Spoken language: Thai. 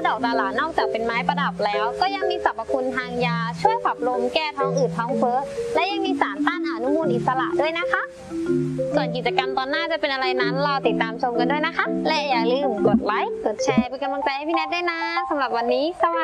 ดอกดาหลานอกจากเป็นไม้ประดับแล้วก็ยังมีสรรพคุณทางยาช่วยขับลมแก้ท้องอืดท้องเฟ้อและยังมีสารต้านอนุมูลอิสระด้วยนะคะส่วนกิจกรรมตอนหน้าจะเป็นอะไรนั้นรอติดตามชมกันด้วยนะคะและอย่าลืมกดไลค์กดแชร์เป็นกำลังใจให้พี่แนทด้วยนะสำหรับวันนี้สวัสดี